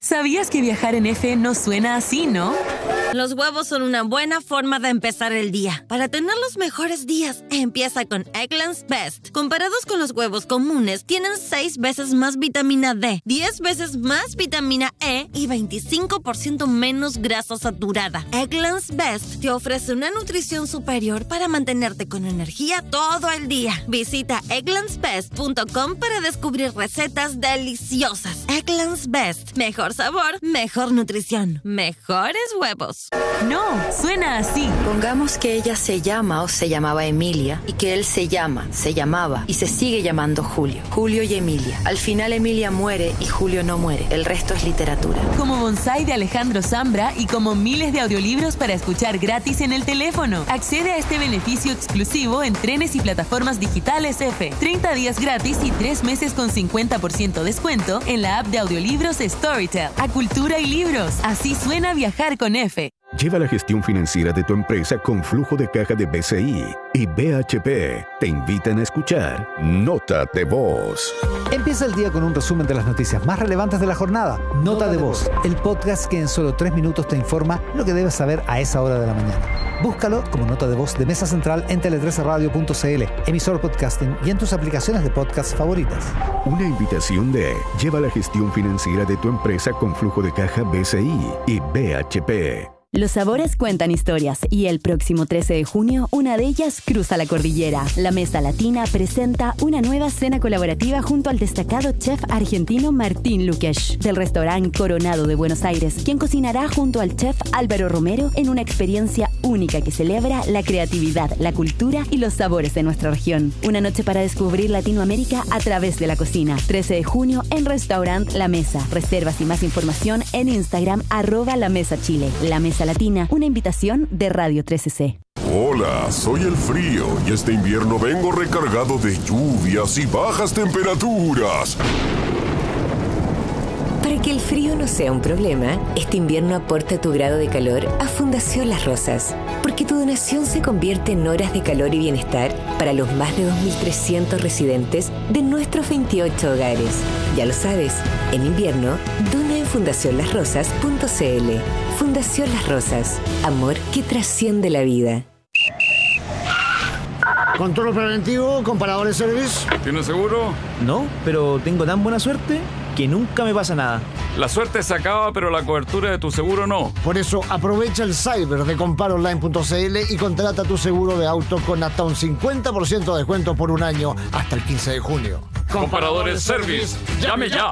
¿Sabías que viajar en F no suena así, no? Los huevos son una buena forma de empezar el día. Para tener los mejores días, empieza con Eggland's Best. Comparados con los huevos comunes, tienen 6 veces más vitamina D, 10 veces más vitamina E y 25% menos grasa saturada. Eggland's Best te ofrece una nutrición superior para mantenerte con energía todo el día. Visita egglandsbest.com para descubrir recetas deliciosas. Eggland's Best. Mejor sabor, mejor nutrición, mejores huevos. No, suena así. Pongamos que ella se llama o se llamaba Emilia y que él se llama, se llamaba y se sigue llamando Julio. Julio y Emilia. Al final Emilia muere y Julio no muere. El resto es literatura. Como Bonsai de Alejandro Zambra y como miles de audiolibros para escuchar gratis en el teléfono. Accede a este beneficio exclusivo en trenes y plataformas digitales F. 30 días gratis y 3 meses con 50% descuento en la app de audiolibros Storytel. A cultura y libros. Así suena viajar con F. Lleva la gestión financiera de tu empresa con Flujo de Caja de BCI y BHP. Te invitan a escuchar Nota de Voz. Empieza el día con un resumen de las noticias más relevantes de la jornada. Nota de Voz, el podcast que en solo 3 minutos te informa lo que debes saber a esa hora de la mañana. Búscalo como Nota de Voz de Mesa Central en tele13radio.cl, emisor podcasting y en tus aplicaciones de podcast favoritas. Una invitación de Lleva la gestión financiera de tu empresa con Flujo de Caja BCI y BHP. Los sabores cuentan historias y el próximo 13 de junio una de ellas cruza la cordillera. La Mesa Latina presenta una nueva cena colaborativa junto al destacado chef argentino Martín Lukesh del restaurante Coronado de Buenos Aires, quien cocinará junto al chef Álvaro Romero en una experiencia única que celebra la creatividad, la cultura y los sabores de nuestra región. Una noche para descubrir Latinoamérica a través de la cocina. 13 de junio en Restaurant La Mesa. Reservas y más información en Instagram @LaMesaChile. La Mesa Latina, una invitación de Radio 13C. Hola, soy el frío y este invierno vengo recargado de lluvias y bajas temperaturas. Para que el frío no sea un problema, este invierno aporta tu grado de calor a Fundación Las Rosas, porque tu donación se convierte en horas de calor y bienestar para los más de 2.300 residentes de nuestros 28 hogares. Ya lo sabes, en invierno, dona en fundacionlasrosas.cl. Fundación Las Rosas, amor que trasciende la vida. Control preventivo, comparadores service. ¿Tienes seguro? No, pero tengo tan buena suerte que nunca me pasa nada. La suerte se acaba, pero la cobertura de tu seguro no. Por eso aprovecha el cyber de comparonline.cl y contrata tu seguro de auto con hasta un 50% de descuento por un año hasta el 15 de junio. Comparadores Service, llame ya.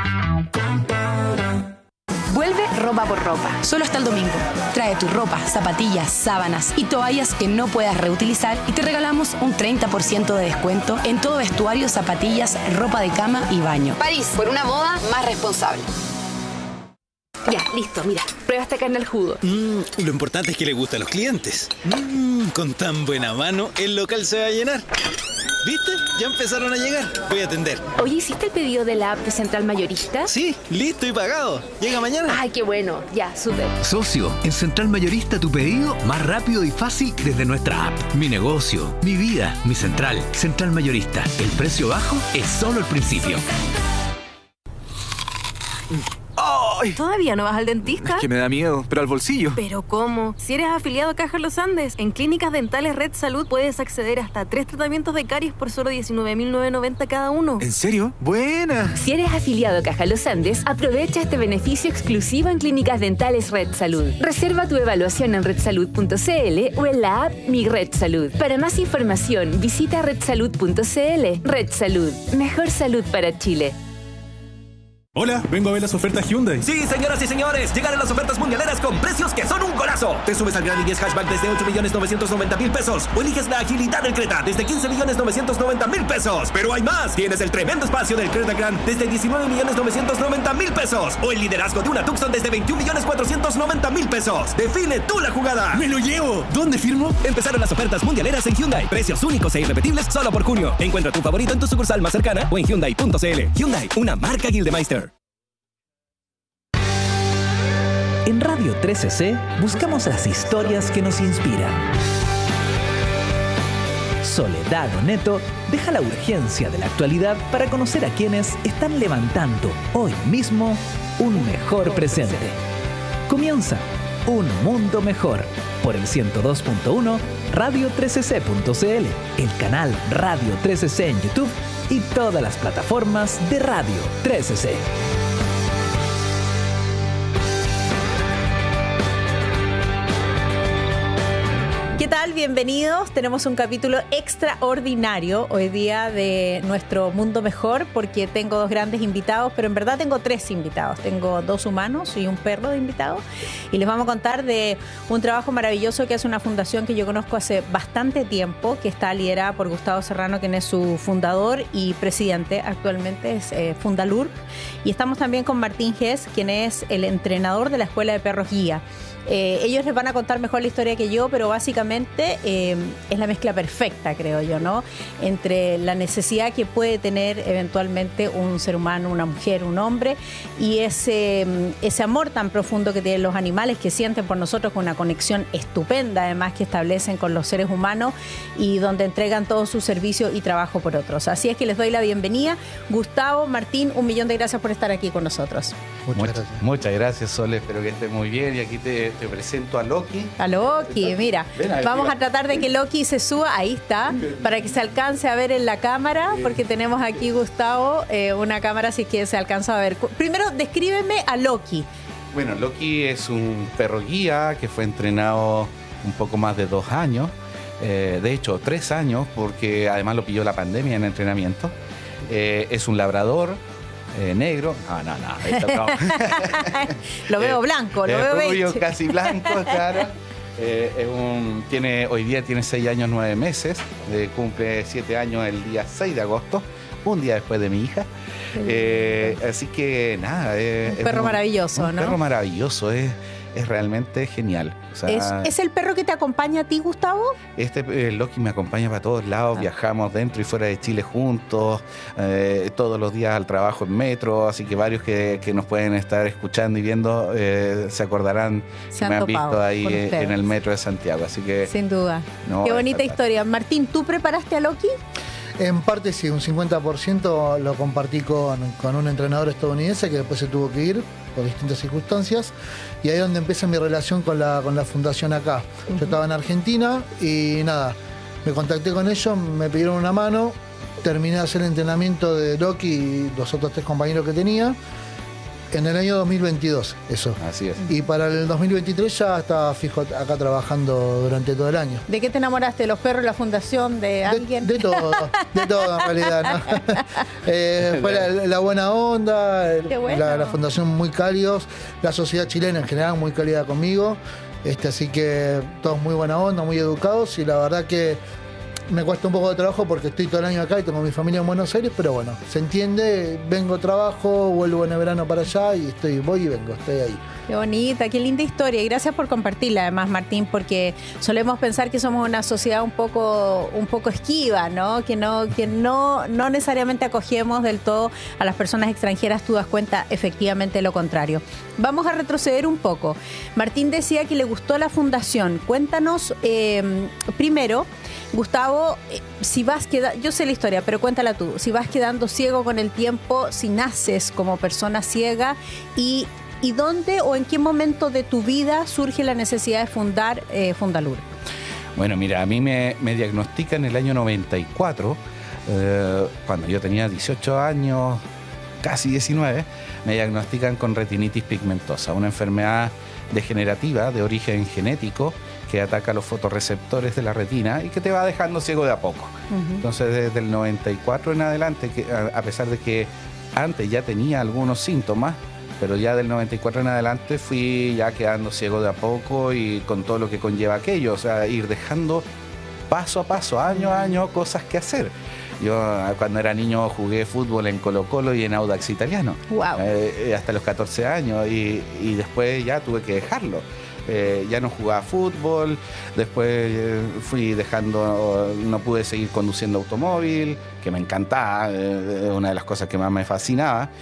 Vuelve Ropa por Ropa, solo hasta el domingo. Trae tu ropa, zapatillas, sábanas y toallas que no puedas reutilizar y te regalamos un 30% de descuento en todo vestuario, zapatillas, ropa de cama y baño. París, por una moda más responsable. Ya, listo, mira, prueba esta carne al jugo. Lo importante es que le gusta a los clientes. Con tan buena mano, el local se va a llenar. ¿Viste? Ya empezaron a llegar. Voy a atender. Oye, ¿hiciste el pedido de la app de Central Mayorista? Sí, listo y pagado. Llega mañana. Ay, qué bueno. Ya, súper. Socio, en Central Mayorista tu pedido más rápido y fácil desde nuestra app. Mi negocio, mi vida, mi central. Central Mayorista. El precio bajo es solo el principio. ¡Ay! ¿Todavía no vas al dentista? Es que me da miedo, pero al bolsillo. ¿Pero cómo? Si eres afiliado a Caja Los Andes, en Clínicas Dentales Red Salud puedes acceder hasta 3 tratamientos de caries por solo $19.990 cada uno. ¿En serio? ¡Buena! Si eres afiliado a Caja Los Andes, aprovecha este beneficio exclusivo en Clínicas Dentales Red Salud. Reserva tu evaluación en redsalud.cl o en la app Mi Red Salud. Para más información, visita redsalud.cl. Red Salud. Mejor salud para Chile. Hola, vengo a ver las ofertas Hyundai. Sí, señoras y señores, llegaron las ofertas mundialeras con precios que son un golazo. Te subes al Gran i10 Hatchback desde 8.990.000 pesos o eliges la agilidad del Creta desde 15.990.000 pesos. Pero hay más. Tienes el tremendo espacio del Creta Grand desde 19.990.000 pesos o el liderazgo de una Tucson desde 21.490.000 pesos. Define tú la jugada. ¡Me lo llevo! ¿Dónde firmo? Empezaron las ofertas mundialeras en Hyundai. Precios únicos e irrepetibles solo por junio. Encuentra tu favorito en tu sucursal más cercana o en Hyundai.cl. Hyundai, una marca Gildemeister. En Radio 13C buscamos las historias que nos inspiran. Soledad Neto deja la urgencia de la actualidad para conocer a quienes están levantando hoy mismo un mejor presente. Comienza Un Mundo Mejor por el 102.1 Radio13C.cl, el canal Radio 13C en YouTube y todas las plataformas de Radio 13C. ¿Qué tal? Bienvenidos. Tenemos un capítulo extraordinario hoy día de nuestro Mundo Mejor porque tengo dos grandes invitados, pero en verdad tengo tres invitados. Tengo dos humanos y un perro de invitados y les vamos a contar de un trabajo maravilloso que hace una fundación que yo conozco hace bastante tiempo, que está liderada por Gustavo Serrano, quien es su fundador y presidente actualmente, es Fundalur. Y estamos también con Martín Hess, quien es el entrenador de la Escuela de Perros Guía. Ellos les van a contar mejor la historia que yo, pero básicamente es la mezcla perfecta, creo yo, ¿no? Entre la necesidad que puede tener eventualmente un ser humano, una mujer, un hombre, y ese amor tan profundo que tienen los animales, que sienten por nosotros, con una conexión estupenda, además, que establecen con los seres humanos y donde entregan todo su servicio y trabajo por otros. Así es que les doy la bienvenida. Gustavo, Martín, 1.000.000 de gracias por estar aquí con nosotros. Muchas gracias, Sole. Espero que estés muy bien. Y aquí te presento a Loki. A Loki, mira. Vamos a tratar de que Loki se suba. Ahí está, para que se alcance a ver en la cámara, porque tenemos aquí, Gustavo, una cámara, así que se alcanza a ver. Primero, descríbeme a Loki. Bueno, Loki es un perro guía que fue entrenado un poco más de 2 años. De hecho, 3 años, porque además lo pilló la pandemia en entrenamiento. Es un labrador negro. No. Lo veo blanco, lo veo rubio, casi blanco, claro. Hoy día tiene 6 años, 9 meses. Cumple 7 años el día 6 de agosto, un día después de mi hija. Así que nada. Un perro maravilloso, ¿no? Un perro maravilloso, es realmente genial. O sea, ¿Es el perro que te acompaña a ti, Gustavo? Loki me acompaña para todos lados. Viajamos dentro y fuera de Chile juntos, todos los días al trabajo en metro, así que varios que nos pueden estar escuchando y viendo se acordarán que me han visto ahí en el metro de Santiago. Así que sin duda. Qué bonita historia. Martín, ¿tú preparaste a Loki? En parte sí, un 50% lo compartí con un entrenador estadounidense que después se tuvo que ir por distintas circunstancias, y ahí es donde empieza mi relación con la fundación acá. Yo estaba en Argentina y nada, me contacté con ellos, me pidieron una mano, terminé de hacer el entrenamiento de Loki y los otros 3 compañeros que tenía en el año 2022, eso. Así es. Y para el 2023 ya estaba fijo acá trabajando durante todo el año. ¿De qué te enamoraste? ¿De los perros, la fundación, de alguien? De todo en realidad, ¿no? Fue la buena onda, bueno. la fundación muy cálidos, la sociedad chilena en general muy cálida conmigo, así que todos muy buena onda, muy educados, y la verdad que me cuesta un poco de trabajo porque estoy todo el año acá y tengo mi familia en Buenos Aires, pero bueno, se entiende, vengo, trabajo, vuelvo en el verano para allá y voy y vengo, estoy ahí. Qué bonita, qué linda historia, y gracias por compartirla además, Martín, porque solemos pensar que somos una sociedad un poco esquiva, ¿no? Que no necesariamente acogemos del todo a las personas extranjeras. Tú das cuenta efectivamente de lo contrario. Vamos a retroceder un poco. Martín decía que le gustó la fundación. Cuéntanos primero, Gustavo, si vas quedando, yo sé la historia, pero cuéntala tú, si vas quedando ciego con el tiempo, si naces como persona ciega, y dónde o en qué momento de tu vida surge la necesidad de fundar Fundalur. Bueno, mira, a mí me diagnostican en el año 94, cuando yo tenía 18 años, casi 19, me diagnostican con retinitis pigmentosa, una enfermedad degenerativa de origen genético que ataca los fotorreceptores de la retina y que te va dejando ciego de a poco. Entonces, desde el 94 en adelante, a pesar de que antes ya tenía algunos síntomas, pero ya del 94 en adelante fui ya quedando ciego de a poco y con todo lo que conlleva aquello, o sea, ir dejando paso a paso, año a año, cosas que hacer. Yo cuando era niño jugué fútbol en Colo-Colo y en Audax Italiano, hasta los 14 años, y después ya tuve que dejarlo. Ya no jugaba fútbol, después fui dejando, no pude seguir conduciendo automóvil, que me encantaba, una de las cosas que más me fascinaba.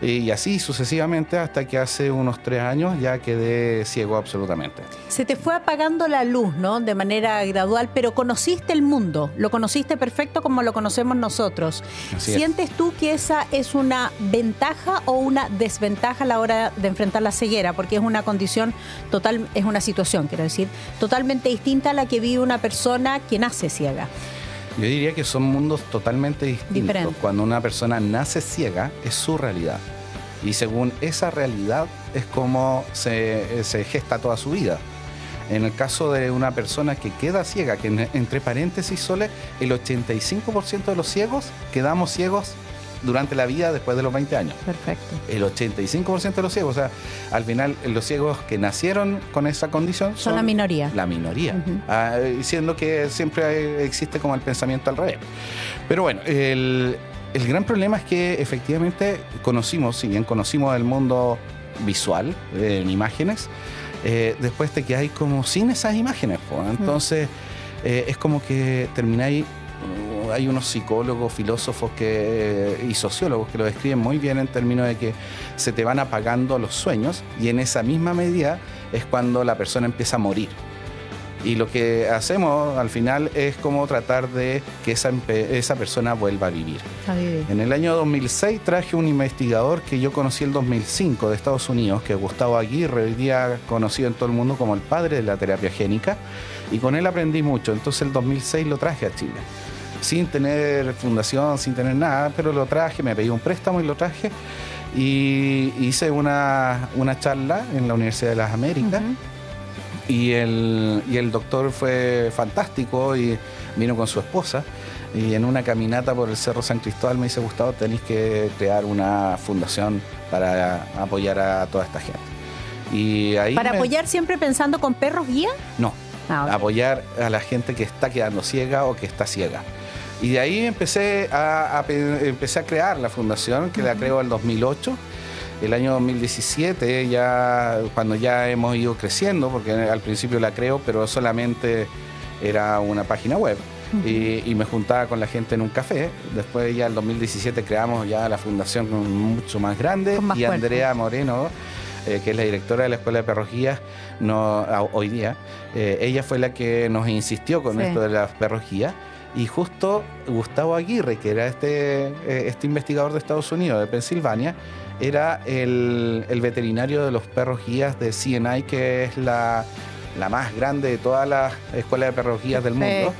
Y así sucesivamente hasta que hace unos 3 años ya quedé ciego absolutamente. Se te fue apagando la luz, ¿no? De manera gradual, pero conociste el mundo, lo conociste perfecto como lo conocemos nosotros. ¿Sientes tú que esa es una ventaja o una desventaja a la hora de enfrentar la ceguera? Porque es una condición total, es una situación, quiero decir, totalmente distinta a la que vive una persona que nace ciega. Yo diría que son mundos totalmente distintos. Diferente. Cuando una persona nace ciega, es su realidad. Y según esa realidad es como se gesta toda su vida. En el caso de una persona que queda ciega, que entre paréntesis, Sole, el 85% de los ciegos quedamos ciegos durante la vida después de los 20 años. Perfecto. El 85% de los ciegos, o sea, al final los ciegos que nacieron con esa condición son la minoría. La minoría, siendo que siempre existe como el pensamiento al revés. Pero bueno, el gran problema es que efectivamente si bien conocimos el mundo visual, en imágenes, después te quedáis como sin esas imágenes, pues. Entonces es como que termináis. Hay unos psicólogos, filósofos y sociólogos que lo describen muy bien en términos de que se te van apagando los sueños y en esa misma medida es cuando la persona empieza a morir. Y lo que hacemos al final es como tratar de que esa persona vuelva a vivir. En el año 2006 traje un investigador que yo conocí el 2005 de Estados Unidos, que es Gustavo Aguirre, hoy día conocido en todo el mundo como el padre de la terapia génica, y con él aprendí mucho. Entonces el 2006 lo traje a Chile, sin tener fundación, sin tener nada, pero lo traje, me pedí un préstamo y lo traje, y hice una charla en la Universidad de las Américas. Y el doctor fue fantástico y vino con su esposa y en una caminata por el Cerro San Cristóbal me dice: Gustavo, tenéis que crear una fundación para apoyar a toda esta gente. Y ahí ¿Para apoyar siempre pensando con perros guía? No, apoyar a la gente que está quedando ciega o que está ciega. Y de ahí empecé a crear la fundación, que la creo en el 2008. El año 2017, cuando ya hemos ido creciendo, porque al principio la creo, pero solamente era una página web, y me juntaba con la gente en un café. Después ya en el 2017 creamos ya la fundación mucho más grande, y Andrea Moreno, que es la directora de la Escuela de Perros Guías, hoy día, ella fue la que nos insistió con esto de las perros guías. Y justo Gustavo Aguirre, que era este investigador de Estados Unidos, de Pensilvania, era el veterinario de los perros guías de CNI, que es la más grande de todas las escuelas de perros guías del mundo.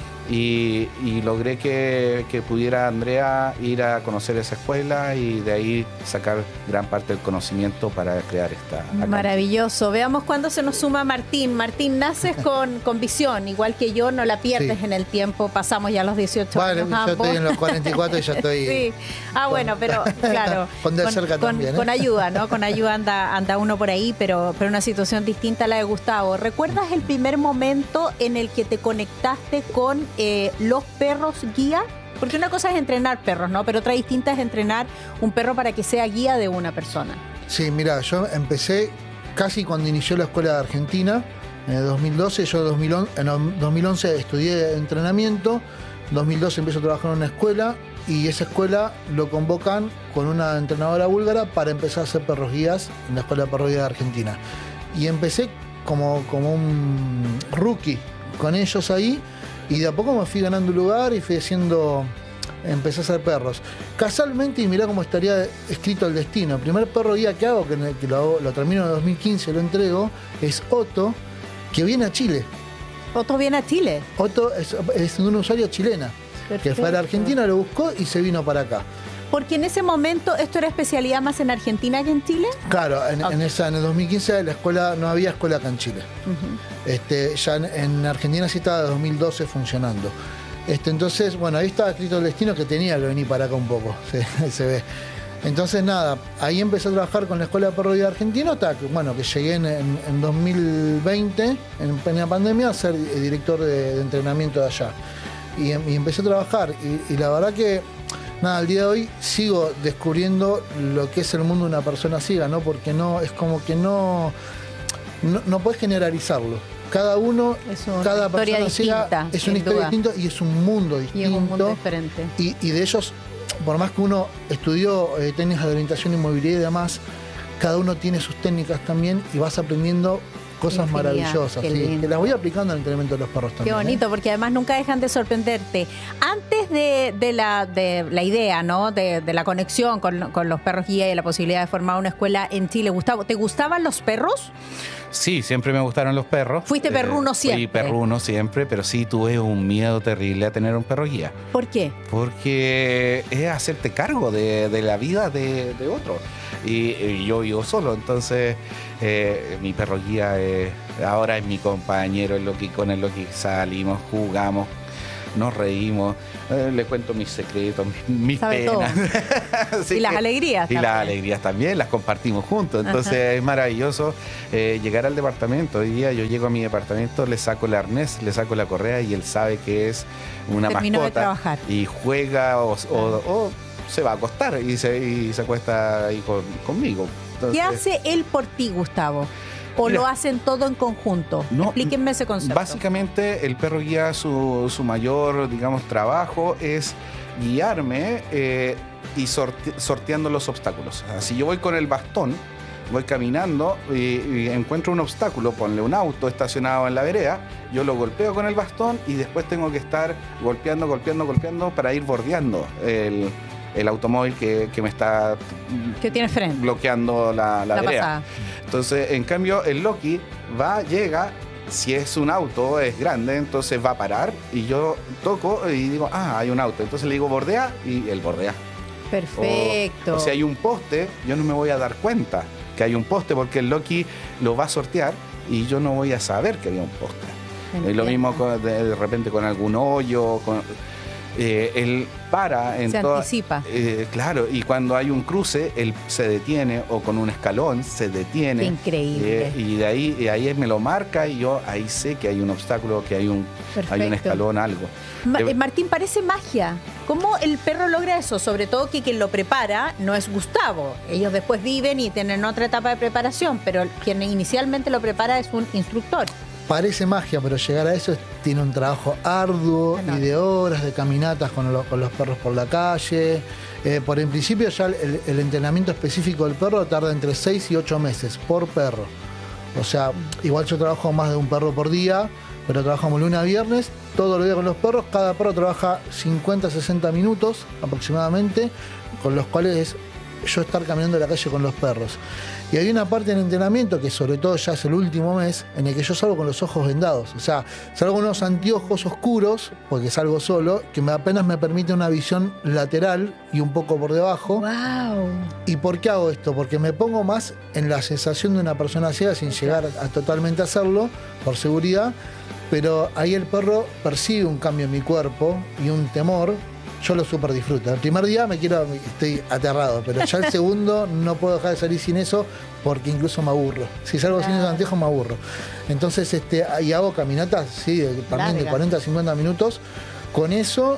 Y logré que pudiera Andrea ir a conocer esa escuela y de ahí sacar gran parte del conocimiento para crear esta. Maravilloso. Veamos cuándo se nos suma Martín. Martín, naces con visión, igual que yo, no la pierdes en el tiempo. Pasamos ya los 18 años. Yo estoy en los 44 y ya estoy. Sí. Bueno, pero claro. Con ayuda, ¿no? Con ayuda anda uno por ahí, pero una situación distinta a la de Gustavo. ¿Recuerdas el primer momento en el que te conectaste con los perros guía? Porque una cosa es entrenar perros, ¿no? Pero otra distinta es entrenar un perro para que sea guía de una persona. Sí, mira, yo empecé casi cuando inició la escuela de Argentina, en el 2012. Yo en 2011 estudié entrenamiento, en 2012 empiezo a trabajar en una escuela, y esa escuela lo convocan con una entrenadora búlgara para empezar a hacer perros guías en la Escuela de Perros Guías de Argentina. Y empecé como un rookie con ellos ahí, y de a poco me fui ganando un lugar y empecé a hacer perros. Casualmente, y mirá cómo estaría escrito el destino, el primer perro guía que hago, que lo termino en 2015, lo entrego, es Otto, que viene a Chile. ¿Otto viene a Chile? Otto es de una usuaria chilena. Perfecto. Que fue a la Argentina, lo buscó y se vino para acá. Porque en ese momento, ¿esto era especialidad más en Argentina que en Chile? Claro, en el 2015 la escuela no había escuela acá en Chile. Ya en Argentina sí estaba de 2012 funcionando. Entonces, bueno, ahí estaba escrito el destino, que tenía que venir para acá un poco, se ve. Entonces, nada, ahí empecé a trabajar con la Escuela de Perros Guía Argentina, hasta que llegué en 2020, en plena pandemia, a ser director de entrenamiento de allá. Y empecé a trabajar, y la verdad que nada, al día de hoy sigo descubriendo lo que es el mundo de una persona ciega, ¿no? Porque es como que no puedes generalizarlo. Cada persona ciega es una historia distinta y es un mundo distinto. Y es un mundo diferente. Y de ellos, por más que uno estudió técnicas de orientación y movilidad y demás, cada uno tiene sus técnicas también y vas aprendiendo cosas maravillosas, sí, que las voy aplicando en el entrenamiento de los perros también. Qué bonito, porque además nunca dejan de sorprenderte. Antes de la idea, ¿no? De la conexión con los perros guía y la posibilidad de formar una escuela en Chile, Gustavo, ¿te gustaban los perros? Sí, siempre me gustaron los perros. ¿Fuiste perruno siempre? Fui perruno siempre, pero sí tuve un miedo terrible a tener un perro guía. ¿Por qué? Porque es hacerte cargo de la vida de otro. Y yo vivo solo, entonces mi perro guía ahora es mi compañero, con el que salimos, jugamos, nos reímos, le cuento mis secretos, mis penas. Y las alegrías también. Y las alegrías también, las compartimos juntos. Entonces es maravilloso llegar al departamento. Hoy día yo llego a mi departamento, le saco el arnés, le saco la correa y él sabe que es una Terminó mascota. de trabajar. Y juega o se va a acostar y se acuesta ahí conmigo. Entonces, ¿qué hace él por ti, Gustavo? ¿O lo hacen todo en conjunto? No, explíquenme ese concepto. Básicamente, el perro guía, su mayor, digamos, trabajo es guiarme y sorteando los obstáculos. Si yo voy con el bastón, voy caminando y encuentro un obstáculo, ponle un auto estacionado en la vereda, yo lo golpeo con el bastón y después tengo que estar golpeando para ir bordeando el automóvil que me está bloqueando la vereda. Pasada. Entonces, en cambio, el Loki llega, si es un auto, es grande, entonces va a parar y yo toco y digo, hay un auto. Entonces le digo, bordea y él bordea. Perfecto. O si hay un poste, yo no me voy a dar cuenta que hay un poste porque el Loki lo va a sortear y yo no voy a saber que había un poste. Lo mismo de repente con algún hoyo, él para en se anticipa. Claro, y cuando hay un cruce él se detiene, o con un escalón se detiene. Qué increíble. Y de ahí él me lo marca y yo ahí sé que hay un obstáculo, que hay un escalón, algo. Martín, parece magia. ¿Cómo el perro logra eso? Sobre todo que quien lo prepara no es Gustavo. Ellos después viven y tienen otra etapa de preparación, pero quien inicialmente lo prepara es un instructor. Parece magia, pero llegar a eso tiene un trabajo arduo y de horas de caminatas con los perros por la calle. Por en principio ya el entrenamiento específico del perro tarda entre 6 y 8 meses por perro. O sea, igual yo trabajo más de un perro por día, pero trabajamos lunes a viernes, todos los días con los perros. Cada perro trabaja 50 a 60 minutos aproximadamente, con los cuales es yo estar caminando en la calle con los perros. Y hay una parte del entrenamiento que sobre todo ya es el último mes, en el que yo salgo con los ojos vendados. O sea, salgo con unos anteojos oscuros, porque salgo solo, que apenas me permite una visión lateral y un poco por debajo. ¡Wow! ¿Y por qué hago esto? Porque me pongo más en la sensación de una persona ciega, sin llegar a totalmente hacerlo, por seguridad. Pero ahí el perro percibe un cambio en mi cuerpo y un temor. Yo lo súper disfruto. El primer día estoy aterrado, pero ya el segundo no puedo dejar de salir sin eso porque incluso me aburro. Si salgo sin esos anteojos me aburro. Entonces ahí hago caminatas, sí, también de 40 a 50 minutos con eso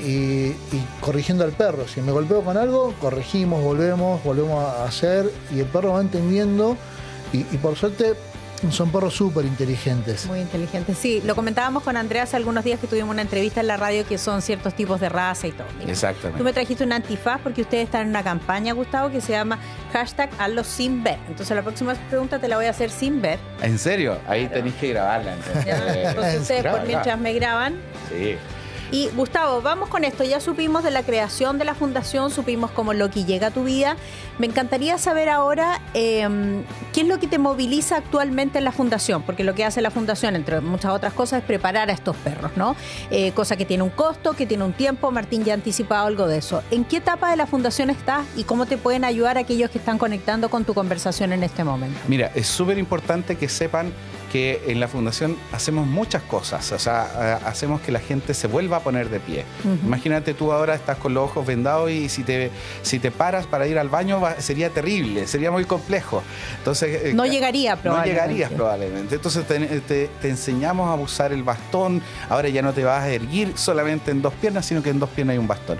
y corrigiendo al perro. Si me golpeo con algo, corregimos, volvemos a hacer y el perro va entendiendo y por suerte son perros súper inteligentes. Muy inteligentes, sí. Lo comentábamos con Andrea hace algunos días que tuvimos una entrevista en la radio que son ciertos tipos de raza y todo. Mira, exactamente. Tú me trajiste un antifaz porque ustedes están en una campaña, Gustavo, que se llama #hazlo sin ver. Entonces la próxima pregunta te la voy a hacer sin ver. ¿En serio? Ahí tenéis que grabarla. Entonces ustedes mientras me graban. Sí. Y Gustavo, vamos con esto. Ya supimos de la creación de la fundación, supimos cómo Loki llega a tu vida. Me encantaría saber ahora qué es lo que te moviliza actualmente en la fundación, porque lo que hace la fundación, entre muchas otras cosas, es preparar a estos perros, ¿no? Cosa que tiene un costo, que tiene un tiempo. Martín ya ha anticipado algo de eso. ¿En qué etapa de la fundación estás y cómo te pueden ayudar aquellos que están conectando con tu conversación en este momento? Mira, es súper importante que sepan que en la fundación hacemos muchas cosas, o sea, hacemos que la gente se vuelva a poner de pie. Imagínate, tú ahora estás con los ojos vendados y si te paras para ir al baño sería terrible, sería muy complejo. Entonces no llegaría probablemente. No llegarías probablemente. Entonces te enseñamos a usar el bastón. Ahora ya no te vas a erguir solamente en dos piernas, sino que en dos piernas hay un bastón.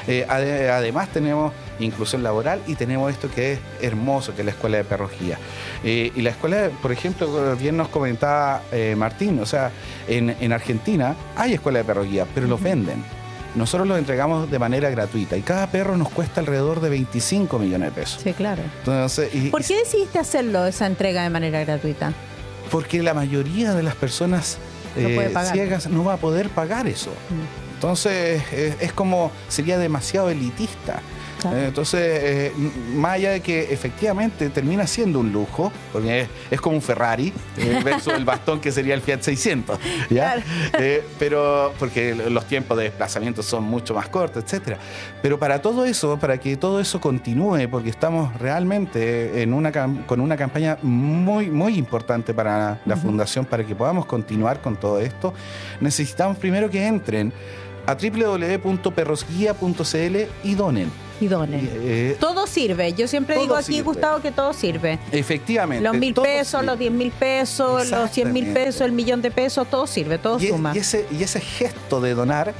Además tenemos inclusión laboral y tenemos esto que es hermoso, que es la escuela de perrología. Y la escuela, por ejemplo, bien nos comentaba Martín, o sea, en Argentina hay escuela de perrología, pero los venden. nosotros los entregamos de manera gratuita y cada perro nos cuesta alrededor de 25 millones de pesos. Sí, claro. Entonces, ¿Por qué decidiste hacerlo, esa entrega de manera gratuita? Porque la mayoría de las personas ciegas no va a poder pagar eso. Entonces, es como, sería demasiado elitista. Claro. Entonces, más allá de que efectivamente termina siendo un lujo, porque es como un Ferrari versus el bastón que sería el Fiat 600, ¿ya? Claro. Pero porque los tiempos de desplazamiento son mucho más cortos, etcétera. Pero para todo eso, para que todo eso continúe, porque estamos realmente con una campaña muy, muy importante para la Fundación, para que podamos continuar con todo esto, necesitamos primero que entren a www.perrosguia.cl y donen. Todo sirve. Yo siempre digo aquí, sirve. Gustavo, que todo sirve. Efectivamente. Los 1.000 pesos, los 10.000 pesos, los 100.000 pesos, el 1.000.000 de pesos, todo sirve, todo suma. Y ese gesto de donar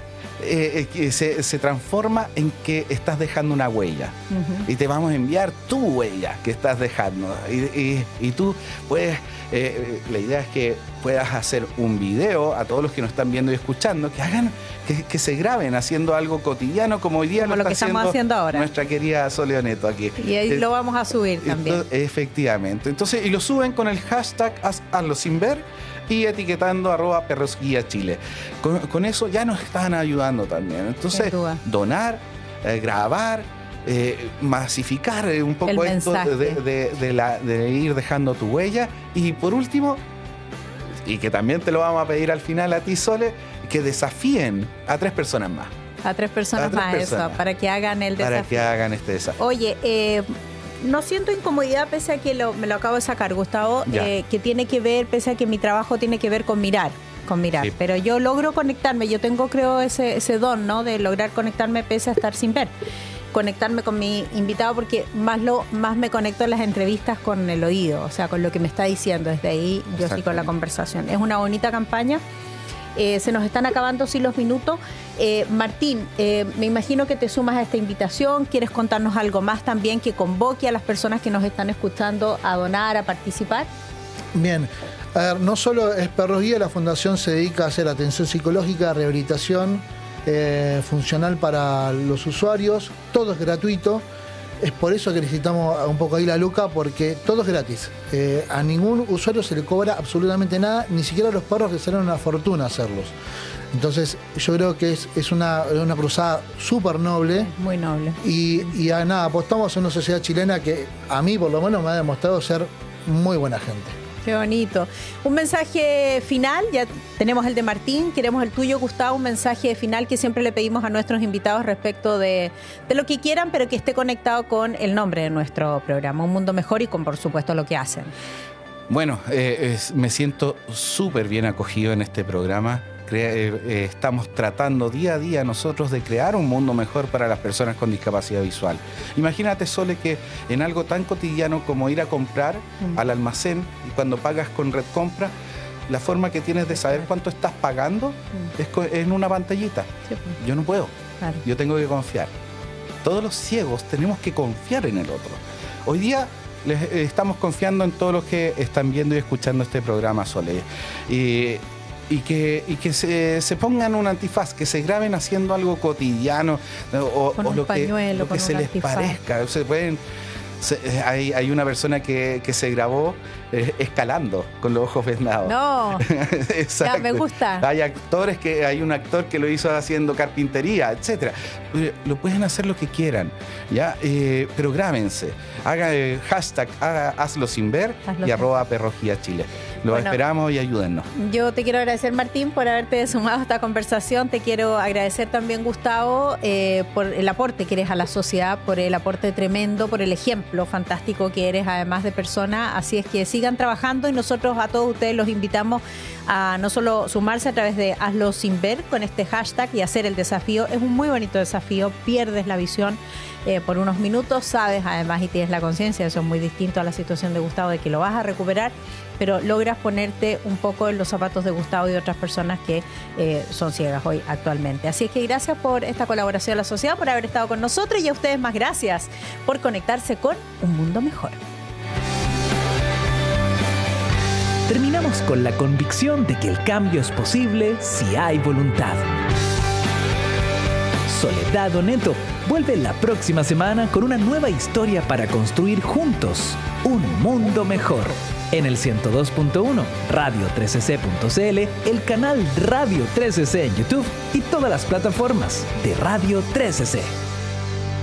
se transforma en que estás dejando una huella. Y te vamos a enviar tu huella que estás dejando. Y tú puedes, la idea es que puedas hacer un video a todos los que nos están viendo y escuchando, que se graben haciendo algo cotidiano como hoy día como lo que estamos haciendo ahora. Nuestra querida Sole Oneto aquí. Y ahí lo vamos a subir también. Efectivamente. Entonces, y lo suben con el hashtag Hazlo Sin Ver y etiquetando @perrosguiachile. Con eso ya nos están ayudando también. Entonces, donar, grabar, masificar un poco esto de ir dejando tu huella. Y por último, y que también te lo vamos a pedir al final a ti, Sole, que desafíen a 3 personas más. A 3 personas más, eso, para que hagan el desafío. Para que hagan este desafío. Oye, no siento incomodidad, pese a que me lo acabo de sacar, Gustavo, que tiene que ver, pese a que mi trabajo tiene que ver con mirar. Sí. Pero yo logro conectarme, yo tengo, creo, ese don, ¿no? De lograr conectarme pese a estar sin ver. Conectarme con mi invitado, porque más me conecto en las entrevistas con el oído, o sea, con lo que me está diciendo. Desde ahí yo sí con la conversación. Es una bonita campaña. Se nos están acabando los minutos. Martín, me imagino que te sumas a esta invitación. ¿Quieres contarnos algo más también que convoque a las personas que nos están escuchando a donar, a participar? Bien. A ver, no solo es Perros Guía, la Fundación se dedica a hacer atención psicológica, rehabilitación funcional para los usuarios. Todo es gratuito. Es por eso que necesitamos un poco ahí la luca, porque todo es gratis. A ningún usuario se le cobra absolutamente nada, ni siquiera a los perros, que serán una fortuna hacerlos. Entonces yo creo que es una cruzada súper noble. Muy noble. Y nada, apostamos a una sociedad chilena que a mí por lo menos me ha demostrado ser muy buena gente. Qué bonito. Un mensaje final, ya tenemos el de Martín, queremos el tuyo, Gustavo, un mensaje final que siempre le pedimos a nuestros invitados respecto de lo que quieran, pero que esté conectado con el nombre de nuestro programa, Un Mundo Mejor, y con, por supuesto, lo que hacen. Bueno, me siento súper bien acogido en este programa. Estamos tratando día a día nosotros de crear un mundo mejor para las personas con discapacidad visual. Imagínate, Sole, que en algo tan cotidiano como ir a comprar al almacén, y cuando pagas con Red Compra, la forma que tienes de saber cuánto estás pagando es en una pantallita. Sí. Yo no puedo. Claro. Yo tengo que confiar. Todos los ciegos tenemos que confiar en el otro. Hoy día estamos confiando en todos los que están viendo y escuchando este programa, Sole. Y que se pongan un antifaz, que se graben haciendo algo cotidiano o lo que se les parezca. Hay una persona que se grabó escalando con los ojos vendados. No, ya me gusta. Hay un actor que lo hizo haciendo carpintería, etcétera. Lo pueden hacer lo que quieran, ¿ya? Pero grábense. Hagan hashtag Hazlo Sin Ver y @perrosguiachile. Los esperamos y ayúdennos. Yo te quiero agradecer, Martín, por haberte sumado a esta conversación. Te quiero agradecer también, Gustavo, por el aporte que eres a la sociedad, por el aporte tremendo, por el ejemplo fantástico que eres, además de persona. Así es que sigan trabajando, y nosotros a todos ustedes los invitamos a no solo sumarse a través de Hazlo Sin Ver con este hashtag y hacer el desafío. Es un muy bonito desafío. Pierdes la visión por unos minutos, sabes además y tienes la conciencia, eso es muy distinto a la situación de Gustavo, de que lo vas a recuperar, pero logras ponerte un poco en los zapatos de Gustavo y de otras personas que son ciegas hoy actualmente. Así es que gracias por esta colaboración a la sociedad, por haber estado con nosotros, y a ustedes más gracias por conectarse con Un Mundo Mejor. Terminamos con la convicción de que el cambio es posible si hay voluntad. Soledad Oneto vuelve la próxima semana con una nueva historia para construir juntos un mundo mejor. En el 102.1, radio3cc.cl, el canal Radio 3cc en YouTube y todas las plataformas de Radio 3cc.